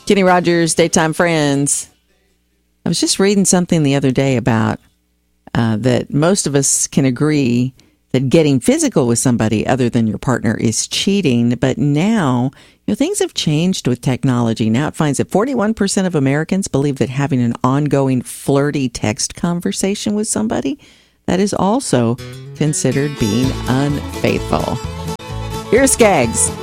Kenny Rogers, Daytime Friends. I was just reading something the other day about that most of us can agree that getting physical with somebody other than your partner is cheating. But now, things have changed with technology. Now it finds that 41% of Americans believe that having an ongoing flirty text conversation with somebody, that is also considered being unfaithful. Here's Skaggs.